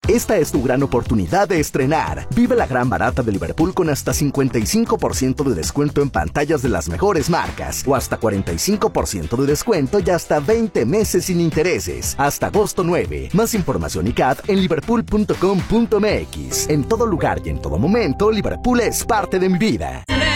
Esta es tu gran oportunidad de estrenar. Vive la gran barata de Liverpool con hasta 55% de descuento en pantallas de las mejores marcas o hasta 45% de descuento y hasta 20 meses sin intereses. Hasta agosto 9. Más información y CAT en liverpool.com.mx. En todo lugar y en todo momento, Liverpool es parte de mi vida.